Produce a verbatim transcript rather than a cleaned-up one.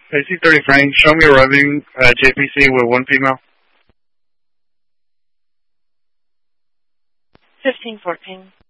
A C thirty Frank, show me arriving at J P C with one female. fifteen fourteen.